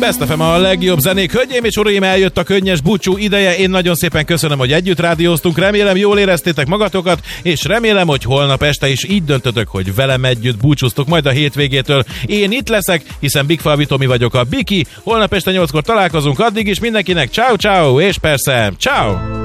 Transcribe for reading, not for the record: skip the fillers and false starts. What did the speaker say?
Best FM a legjobb zenék. Hölgyeim és uraim, eljött a könnyes búcsú ideje. Én nagyon szépen köszönöm, hogy együtt rádióztunk. Remélem, jól éreztétek magatokat, és remélem, hogy holnap este is így döntötök, hogy velem együtt búcsúztok majd a hétvégétől. Én itt leszek, hiszen Big Falvi Tomi vagyok, a Biki. Holnap este 8-kor találkozunk. Addig is mindenkinek ciao ciao, és persze ciao.